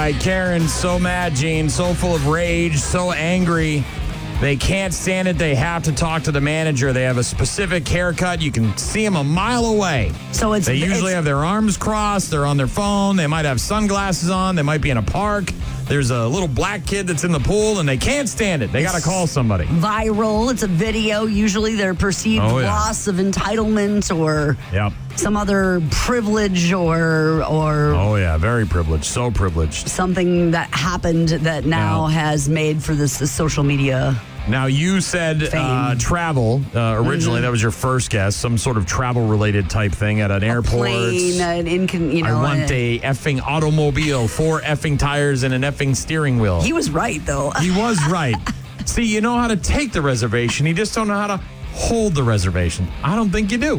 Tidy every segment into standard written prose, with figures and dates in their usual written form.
right, Karen's so mad, Gene, so full of rage, so angry. They can't stand it. They have to talk to the manager. They have a specific haircut. You can see them a mile away. So They usually have their arms crossed. They're on their phone. They might have sunglasses on. They might be in a park. There's a little black kid that's in the pool, and they can't stand it. They got to call somebody. Viral. It's a video. Usually their perceived loss of entitlement or some other privilege or Oh, yeah. Very privileged. So privileged. something that happened that now has made for this social media. Now, you said travel. Originally, that was your first guess. Some sort of travel-related type thing at an airport. Plane, I want a effing automobile, 4 effing tires, and an effing steering wheel. He was right, though. He was right. See, you know how to take the reservation. You just don't know how to hold the reservation. I don't think you do.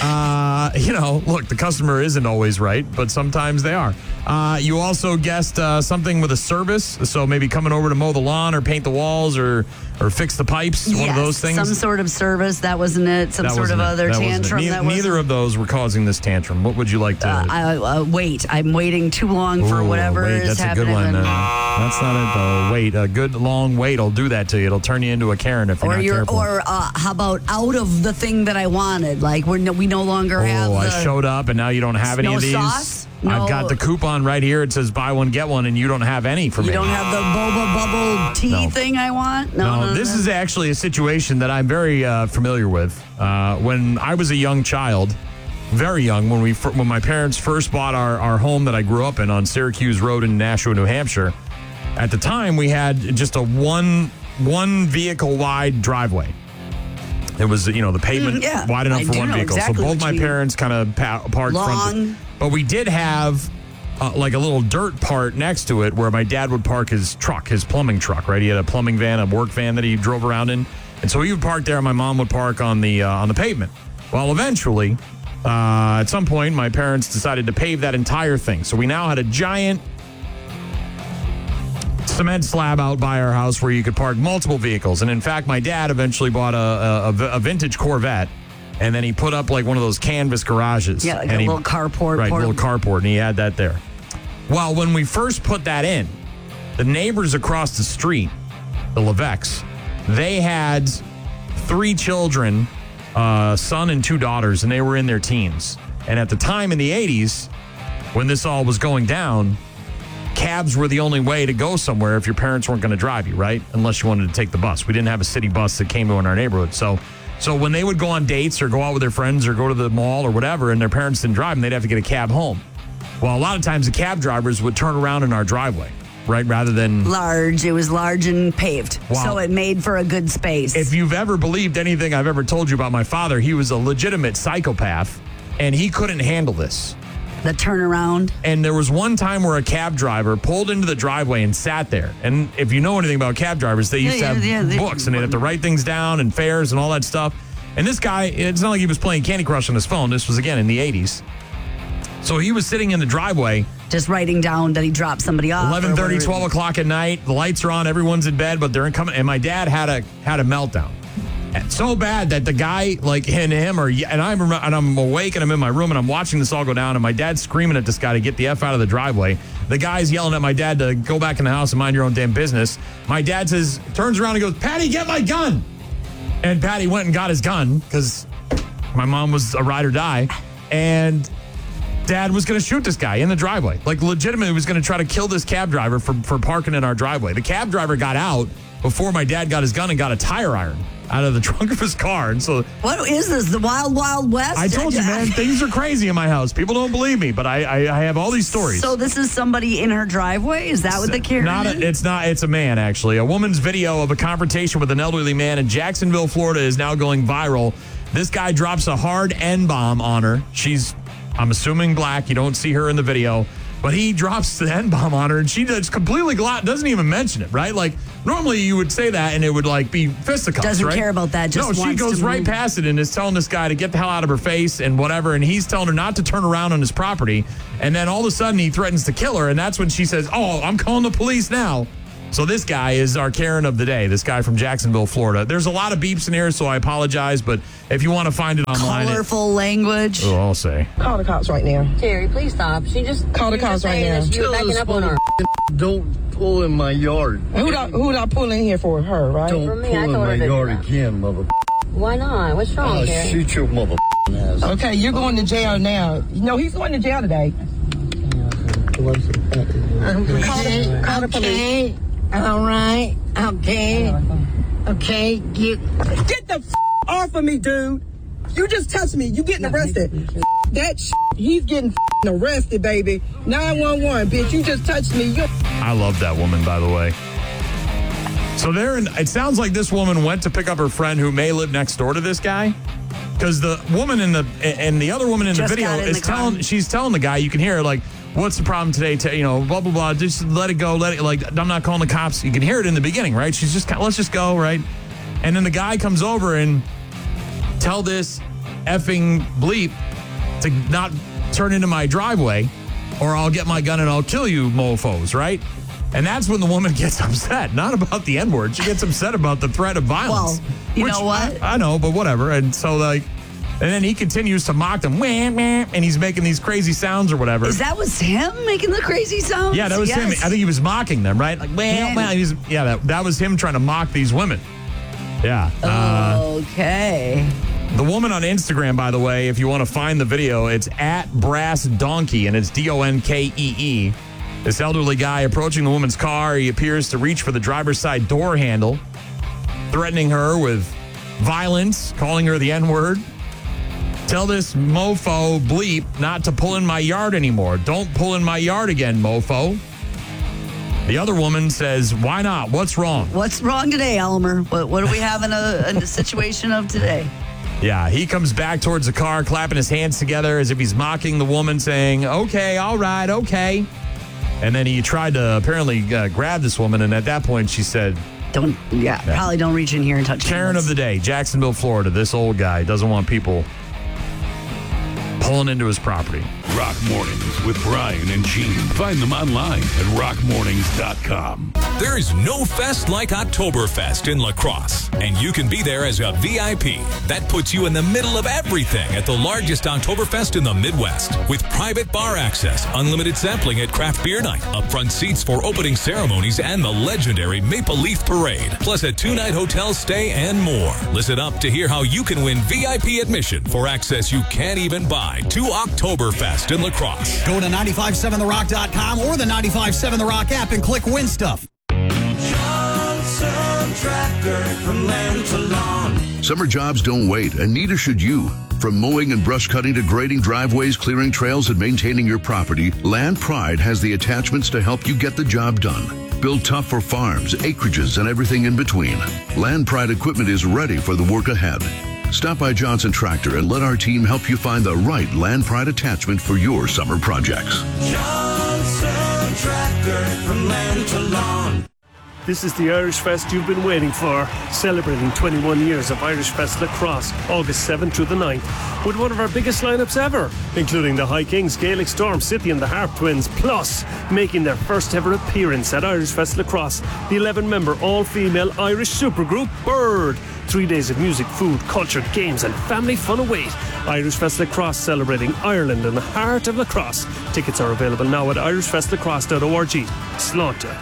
Look, the customer isn't always right, but sometimes they are. You also guessed something with a service, so maybe coming over to mow the lawn or paint the walls or fix the pipes, one of those things. Some sort of service. That wasn't it. Some sort of other tantrum. Neither of those were causing this tantrum. What would you like to... wait. I'm waiting too long for whatever is happening. That's a good one. That's not it, though. Wait. A good long wait will do that to you. It'll turn you into a Karen if you're not careful. Or how about out of the thing that I wanted? Like we no longer have I showed up and now you don't have any of these? Sauce? No. I've got the coupon right here. It says buy one, get one, and you don't have any for me. You don't have the boba bubble tea thing I want? No. This is actually a situation that I'm very familiar with. When I was a young child, very young, when my parents first bought our home that I grew up in on Syracuse Road in Nashua, New Hampshire, at the time we had just a one vehicle wide driveway. It was, the pavement wide enough for one vehicle. Exactly so both my parents kind of parked front. But we did have like a little dirt part next to it where my dad would park his truck, his plumbing truck, right? He had a plumbing van, a work van that he drove around in. And so he would park there and my mom would park on the pavement. Well, eventually, at some point, my parents decided to pave that entire thing. So we now had a giant cement slab out by our house where you could park multiple vehicles. And in fact, my dad eventually bought a vintage Corvette, and then he put up like one of those canvas garages. Yeah, like a little carport. Right, little carport, and he had that there. Well, when we first put that in, the neighbors across the street, the Levesques, they had 3 children, a son and 2 daughters, and they were in their teens. And at the time in the 80s, when this all was going down, cabs were the only way to go somewhere if your parents weren't going to drive you, right? Unless you wanted to take the bus. We didn't have a city bus that came to in our neighborhood. So when they would go on dates or go out with their friends or go to the mall or whatever, and their parents didn't drive them, they'd have to get a cab home. Well, a lot of times the cab drivers would turn around in our driveway, right? Rather than... Large. It was large and paved. Wow. So it made for a good space. If you've ever believed anything I've ever told you about my father, he was a legitimate psychopath, and he couldn't handle this. The turnaround. And there was one time where a cab driver pulled into the driveway and sat there. And if you know anything about cab drivers, they used to have books, and they'd have to write things down and fares and all that stuff. And this guy, it's not like he was playing Candy Crush on his phone. This was, again, in the 80s. So he was sitting in the driveway. Just writing down that he dropped somebody off. 11:30, 12 o'clock at night. The lights are on. Everyone's in bed, but they're coming. And my dad had a meltdown. And so bad that the guy, like, and him, and I'm awake and I'm in my room and I'm watching this all go down, and my dad's screaming at this guy to get the F out of the driveway. The guy's yelling at my dad to go back in the house and mind your own damn business. My dad turns around and goes, "Patty, get my gun." And Patty went and got his gun because my mom was a ride or die. And Dad was going to shoot this guy in the driveway. Like, legitimately was going to try to kill this cab driver for parking in our driveway. The cab driver got out before my dad got his gun and got a tire iron out of the trunk of his car. And so, what is this, the Wild Wild West? I told you, man, things are crazy in my house. People don't believe me, but I have all these stories. So this is somebody in her driveway? Is that what the Karen is? It's a man, actually. A woman's video of a confrontation with an elderly man in Jacksonville, Florida is now going viral. This guy drops a hard N-bomb on her. She's, I'm assuming, black. You don't see her in the video. But he drops the N-bomb on her, and she completely doesn't even mention it, right? Like, normally you would say that, and it would, like, be fisticuffs, Doesn't right? care about that, just No, she goes right past it and is telling this guy to get the hell out of her face and whatever, and he's telling her not to turn around on his property, and then all of a sudden he threatens to kill her, and that's when she says, "Oh, I'm calling the police now." So this guy is our Karen of the day, this guy from Jacksonville, Florida. There's a lot of beeps in here, so I apologize, but if you want to find it online. Colorful language. Oh, I'll say. Call the cops right now. Terry, please stop. She just call the cops right now. You're backing up on her. Don't pull in my yard. Who did I pull in here for? Her, right? Don't For me, pull I in told her my to yard do that. again, mother. Why not? What's wrong, I'll Terry? shoot your mother ass. Okay, you're going to jail now. No, he's going to jail today. Call the police. All right. Okay. You Get the off of me, dude. You just touched me. You getting arrested. That he's getting arrested, baby. 911, bitch. You just touched me. I love that woman, by the way. So it sounds like this woman went to pick up her friend who may live next door to this guy. Because the woman and the other woman in the video is telling the guy, you can hear her like, what's the problem today? Blah, blah, blah. Just let it go. I'm not calling the cops. You can hear it in the beginning, right? She's just, let's just go, right? And then the guy comes over and tell this effing bleep to not turn into my driveway or I'll get my gun and I'll kill you mofos, right? And that's when the woman gets upset, not about the N-word. She gets upset about the threat of violence. Well, you know what? I know, but whatever. And so, and then he continues to mock them, and he's making these crazy sounds or whatever. That was him making the crazy sounds? Yeah, that was him. I think he was mocking them, right? Like, that was him trying to mock these women. Yeah. Okay. The woman on Instagram, by the way, if you want to find the video, it's @BrassDonkey, and it's DONKEE. This elderly guy approaching the woman's car, he appears to reach for the driver's side door handle, threatening her with violence, calling her the N-word. Tell this mofo bleep not to pull in my yard anymore. Don't pull in my yard again, mofo. The other woman says, why not? What's wrong? What's wrong today, Elmer? What do we have in a situation of today? Yeah, he comes back towards the car, clapping his hands together as if he's mocking the woman, saying, okay, all right, okay. And then he tried to apparently grab this woman, and at that point she said, probably don't reach in here and touch Karen of the day, Jacksonville, Florida. This old guy doesn't want people pulling into his property. Rock Mornings with Brian and Gene. Find them online at rockmornings.com. There is no fest like Oktoberfest in La Crosse, and you can be there as a VIP. That puts you in the middle of everything at the largest Oktoberfest in the Midwest. With private bar access, unlimited sampling at craft beer night, upfront seats for opening ceremonies, and the legendary Maple Leaf Parade, plus a 2-night hotel stay and more. Listen up to hear how you can win VIP admission for access you can't even buy to Oktoberfest in La Crosse. Go to 957therock.com or the 95.7 The Rock app and click Win Stuff. Johnson Tractor, from land to lawn. Summer jobs don't wait, and neither should you. From mowing and brush cutting to grading driveways, clearing trails, and maintaining your property, Land Pride has the attachments to help you get the job done. Built tough for farms, acreages, and everything in between. Land Pride equipment is ready for the work ahead. Stop by Johnson Tractor and let our team help you find the right Land Pride attachment for your summer projects. Johnson Tractor, from land to lawn. This is the Irish Fest you've been waiting for, celebrating 21 years of Irish Fest La Crosse, August 7th through the 9th, with one of our biggest lineups ever, including the High Kings, Gaelic Storm, City and the Harp Twins, plus making their first ever appearance at Irish Fest La Crosse, the 11-member all-female Irish supergroup Bird. 3 days of music, food, culture, games and family fun await. Irish Fest La Crosse, celebrating Ireland in the heart of La Crosse. Tickets are available now at irishfestlacrosse.org. Slaughter.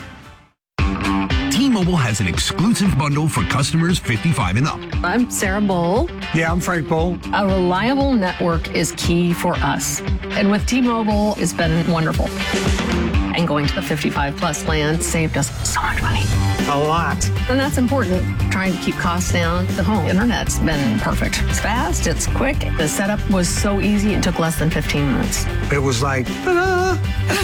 T-Mobile has an exclusive bundle for customers 55 and up. I'm Sarah Bowl. Yeah, I'm Frank Bowl. A reliable network is key for us. And with T-Mobile, it's been wonderful. And going to the 55 plus plan saved us so much money. A lot. And that's important. Trying to keep costs down. The home internet's been perfect. It's fast, it's quick. The setup was so easy, it took less than 15 minutes. It was like, ta-da!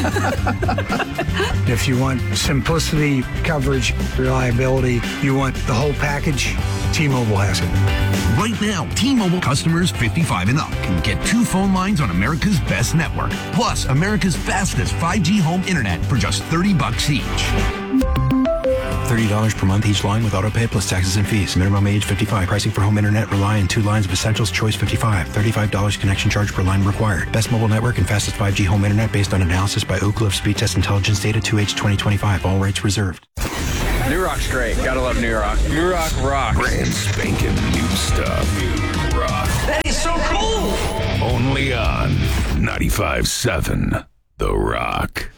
If you want simplicity, coverage, reliability, you want the whole package, T-Mobile has it. Right now, T-Mobile customers 55 and up can get 2 phone lines on America's best network, plus America's fastest 5G home internet for just $30 each. $30 per month each line with autopay plus taxes and fees. Minimum age 55. Pricing for home internet rely on 2 lines of Essentials Choice 55. $35 connection charge per line required. Best mobile network and fastest 5G home internet based on analysis by Oak Cliff Speed Test Intelligence Data 2H 2025. All rights reserved. New Rock's great. Gotta love New Rock. New Rock rocks. Brand spanking new stuff. New Rock. That is so cool. Only on 95.7 The Rock.